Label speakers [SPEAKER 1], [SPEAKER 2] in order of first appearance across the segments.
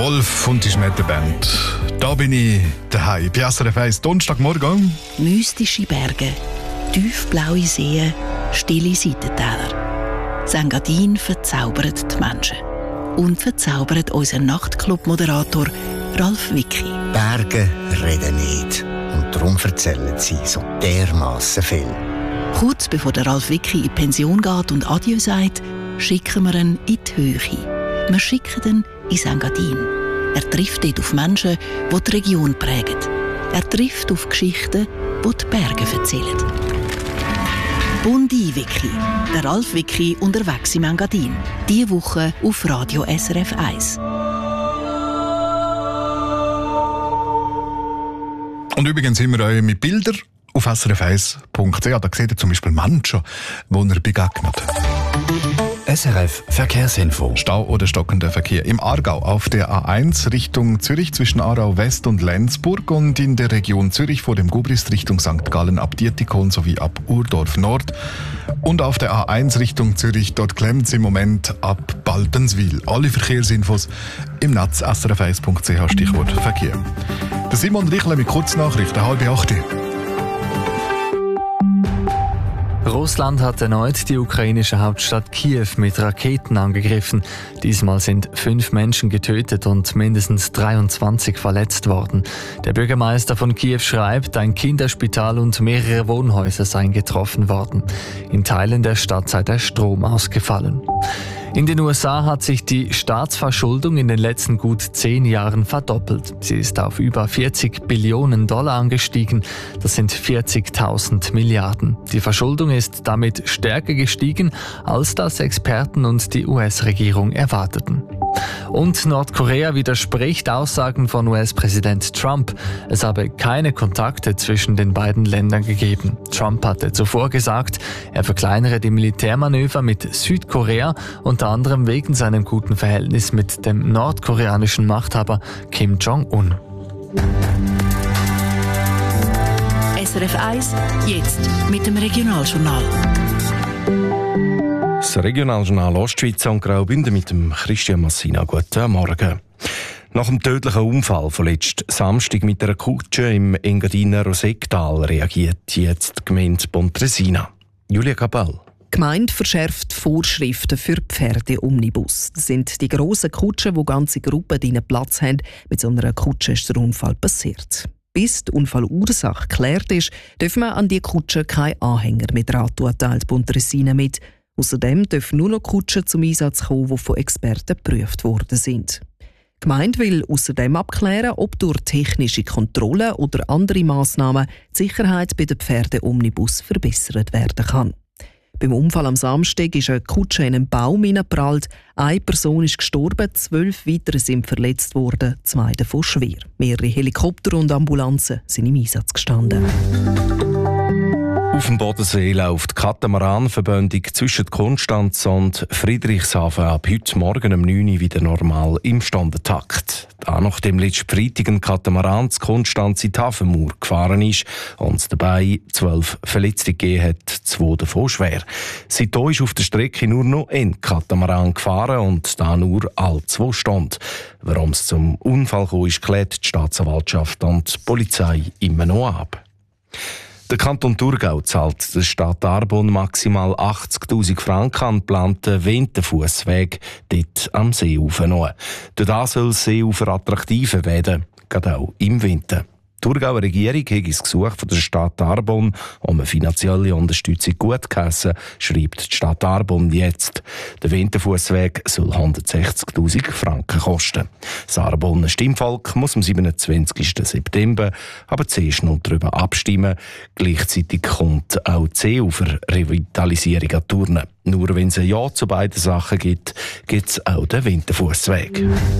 [SPEAKER 1] Wolf und die Schmetterband. Da bin ich daheim. Bei SRF 1 Donnerstagmorgen.
[SPEAKER 2] Mystische Berge, tiefblaue Seen, stille Seitentäler. Das Engadin verzaubert die Menschen. Und verzaubert unseren Nachtclub-Moderator Ralf Wicki.
[SPEAKER 3] Berge reden nicht. Und darum erzählen sie so dermassen viel.
[SPEAKER 2] Kurz bevor der Ralf Wicki in die Pension geht und Adieu sagt, schicken wir ihn in die Höhe. Wir schicken ihn ins Engadin. Er trifft dort auf Menschen, die die Region prägen. Er trifft auf Geschichten, die die Berge erzählen. Bundi Wicki, der Ralf Wicki unterwegs im Engadin. Diese Woche auf Radio SRF 1.
[SPEAKER 1] Und übrigens sind wir euch mit Bildern auf srf1.ch. Da seht ihr zum Beispiel Menschen, die ihr begegnet.
[SPEAKER 4] SRF Verkehrsinfo.
[SPEAKER 1] Stau oder stockender Verkehr im Aargau auf der A1 Richtung Zürich zwischen Aarau West und Lenzburg und in der Region Zürich vor dem Gubrist Richtung St. Gallen ab Dietikon sowie ab Urdorf Nord. Und auf der A1 Richtung Zürich, dort klemmt es im Moment ab Baltenswil. Alle Verkehrsinfos im Netz srf1.ch Stichwort Verkehr. Der Simon Richler mit Kurznachrichten, 7:30.
[SPEAKER 5] Russland hat erneut die ukrainische Hauptstadt Kiew mit Raketen angegriffen. Diesmal sind 5 Menschen getötet und mindestens 23 verletzt worden. Der Bürgermeister von Kiew schreibt, ein Kinderspital und mehrere Wohnhäuser seien getroffen worden. In Teilen der Stadt sei der Strom ausgefallen. In den USA hat sich die Staatsverschuldung in den letzten gut 10 Jahren verdoppelt. Sie ist auf über 40 Billionen Dollar angestiegen. Das sind 40.000 Milliarden. Die Verschuldung ist damit stärker gestiegen, als das Experten und die US-Regierung erwarteten. Und Nordkorea widerspricht Aussagen von US-Präsident Trump. Es habe keine Kontakte zwischen den beiden Ländern gegeben. Trump hatte zuvor gesagt, er verkleinere die Militärmanöver mit Südkorea, unter anderem wegen seinem guten Verhältnis mit dem nordkoreanischen Machthaber Kim Jong-un.
[SPEAKER 2] SRF 1, jetzt mit dem Regionaljournal.
[SPEAKER 6] Das Regionaljournal Ostschweiz und Graubünden mit dem Christian Massina. Guten Morgen. Nach dem tödlichen Unfall von letzten Samstag mit einer Kutsche im Engadiner Rosektal reagiert jetzt die Gemeinde Pontresina. Julia Kapell.
[SPEAKER 7] Die Gemeinde verschärft Vorschriften für Pferdeomnibus. Das sind die grossen Kutschen, wo ganze Gruppen drinnen Platz haben. Mit so einer Kutsche ist der Unfall passiert. Bis die Unfallursache geklärt ist, dürfen wir an die Kutsche keinen Anhänger mit dran tun, teilt Pontresina mit. Außerdem dürfen nur noch Kutschen zum Einsatz kommen, die von Experten geprüft worden sind. Die Gemeinde will außerdem abklären, ob durch technische Kontrollen oder andere Massnahmen die Sicherheit bei den Pferdeomnibus verbessert werden kann. Beim Unfall am Samstag ist eine Kutsche in einen Baum hineingeprallt. Eine Person ist gestorben, 12 weitere sind verletzt worden, 2 davon schwer. Mehrere Helikopter und Ambulanzen sind im Einsatz gestanden.
[SPEAKER 6] Auf dem Bodensee läuft die Katamaranverbindung zwischen Konstanz und Friedrichshafen ab heute Morgen um 9 Uhr wieder normal im Stundentakt. Da nachdem letzten Freitag ein Katamaran zu Konstanz in die Hafenmauer gefahren ist und dabei 12 Verletzte gegeben hat, 2 davon schwer. Seitdem ist auf der Strecke nur noch ein Katamaran gefahren und da nur alle 2 Stunden. Warum es zum Unfall kam, ist, klärt die Staatsanwaltschaft und die Polizei immer noch ab. Der Kanton Thurgau zahlt der Stadt Arbon maximal 80.000 Franken an den geplanten Winterfussweg dort am Seeufer noch. Durch das soll das Seeufer attraktiver werden, gerade auch im Winter. Die Thurgauer Regierung hat das Gesuch von der Stadt Arbon um eine finanzielle Unterstützung gutgeheissen, schreibt die Stadt Arbon jetzt. Der Winterfussweg soll 160.000 Franken kosten. Das Arboner Stimmvolk muss am 27. September aber zuerst noch darüber abstimmen. Gleichzeitig kommt auch die Seeufer-Revitalisierung an die Urne. Nur wenn es ein Ja zu beiden Sachen gibt, gibt es auch den Winterfussweg.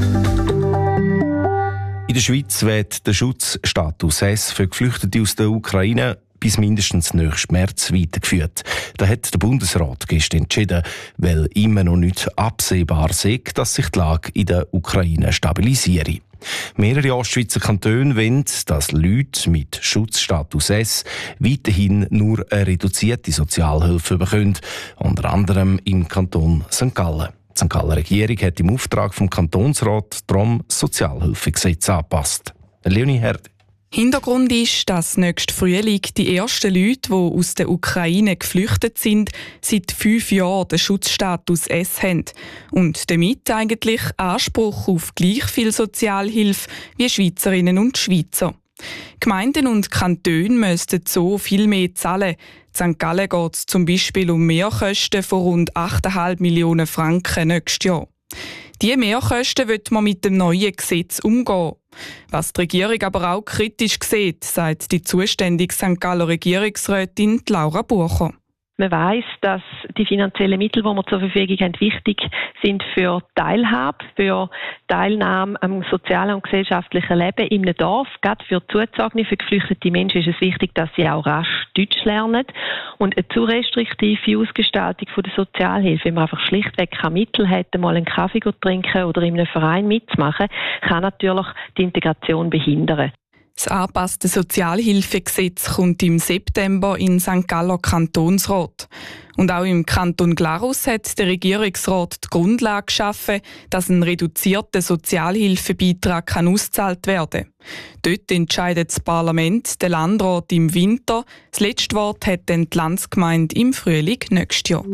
[SPEAKER 6] In der Schweiz wird der Schutzstatus S für Geflüchtete aus der Ukraine bis mindestens nächsten März weitergeführt. Da hat der Bundesrat gestern entschieden, weil immer noch nicht absehbar sei, dass sich die Lage in der Ukraine stabilisiere. Mehrere Ostschweizer Kantone wollen, dass Leute mit Schutzstatus S weiterhin nur eine reduzierte Sozialhilfe bekommen, unter anderem im Kanton St. Gallen. Die St. Galler Regierung hat im Auftrag vom Kantonsrat darum das Sozialhilfegesetz angepasst. Leonie Herd.
[SPEAKER 8] Hintergrund ist, dass nächsten Frühling die ersten Leute, die aus der Ukraine geflüchtet sind, seit 5 Jahren den Schutzstatus S haben und damit eigentlich Anspruch auf gleich viel Sozialhilfe wie Schweizerinnen und Schweizer. Gemeinden und Kantone müssten so viel mehr zahlen. In St. Gallen geht es zum Beispiel um Mehrkosten von rund 8,5 Millionen Franken nächstes Jahr. Diese Mehrkosten will man mit dem neuen Gesetz umgehen. Was die Regierung aber auch kritisch sieht, sagt die zuständige St. Galler Regierungsrätin Laura Bucher.
[SPEAKER 9] Man weiss, dass die finanziellen Mittel, die wir zur Verfügung haben, wichtig sind für Teilhabe, für Teilnahme am sozialen und gesellschaftlichen Leben in einem Dorf. Gerade für Zugezogene, für geflüchtete Menschen ist es wichtig, dass sie auch rasch Deutsch lernen. Und eine zu restriktive Ausgestaltung von der Sozialhilfe, wenn man einfach schlichtweg keine Mittel hat, mal einen Kaffee zu trinken oder in einem Verein mitzumachen, kann natürlich die Integration behindern.
[SPEAKER 8] Das angepasste Sozialhilfegesetz kommt im September in St. Galler Kantonsrat. Und auch im Kanton Glarus hat der Regierungsrat die Grundlage geschaffen, dass ein reduzierter Sozialhilfebeitrag ausgezahlt werden kann. Dort entscheidet das Parlament, der Landrat im Winter. Das letzte Wort hat dann die Landsgemeinde im Frühling nächstes Jahr.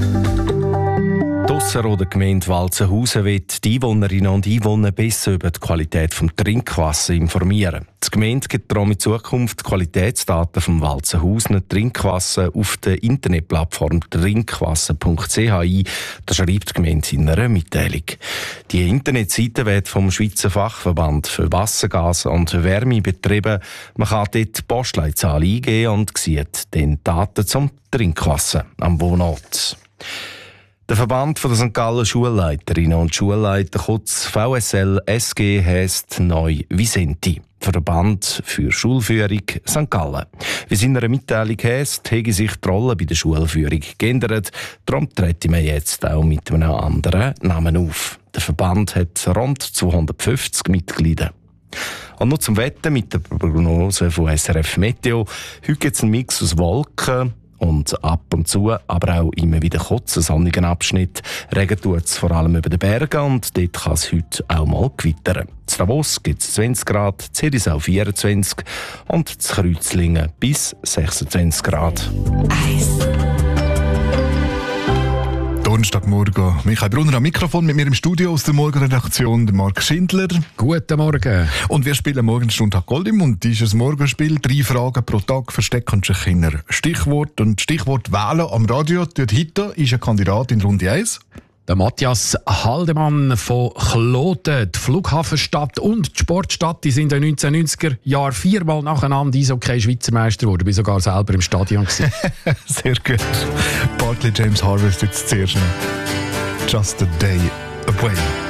[SPEAKER 6] Die Ausserrhoder Gemeinde Walzenhausen wird die Einwohnerinnen und Einwohner besser über die Qualität des Trinkwassers informieren. Die Gemeinde gibt darum in Zukunft die Qualitätsdaten vom Walzenhausener Trinkwasser auf der Internetplattform trinkwasser.ch ein. Das schreibt die Gemeinde in einer Mitteilung. Die Internetseite wird vom Schweizer Fachverband für Wasser, Gas und Wärme betrieben. Man kann dort die Postleitzahl eingeben und sieht dann Daten zum Trinkwasser am Wohnort. Der Verband der St. Galler Schulleiterinnen und Schulleiter, kurz VSL SG, heisst neu Visenti. Verband für Schulführung St. Gallen. Wie es in einer Mitteilung heisst, habe sich die Rolle bei der Schulführung geändert. Darum trete man jetzt auch mit einem anderen Namen auf. Der Verband hat rund 250 Mitglieder. Und noch zum Wetter mit der Prognose von SRF Meteo. Heute gibt es einen Mix aus Wolken und ab und zu, aber auch immer wieder kurzen sonnigen Abschnitt. Regen tut es vor allem über den Bergen und dort kann es heute auch mal gewittern. In Davos gibt es 20 Grad, Zirisau 24 und in Kreuzlingen bis 26 Grad.
[SPEAKER 1] Donnerstagmorgen. Michael Brunner am Mikrofon, mit mir im Studio aus der Morgenredaktion, Marc Schindler.
[SPEAKER 10] Guten Morgen.
[SPEAKER 1] Und wir spielen morgen Stundtag Goldim und dieses Morgenspiel 3 Fragen pro Tag verstecken sich in ein Stichwort. Und Stichwort wählen am Radio. Dort heute ist ein Kandidat in Runde 1.
[SPEAKER 10] Der Matthias Haldemann von Kloten. Die Flughafenstadt und die Sportstadt, die sind in den 1990er Jahren 4-mal nacheinander Eishockey-Schweizer Meister geworden. Ich war sogar selber im Stadion.
[SPEAKER 1] Sehr gut. Bartley James Harvest jetzt zuerst noch. Just a Day Away.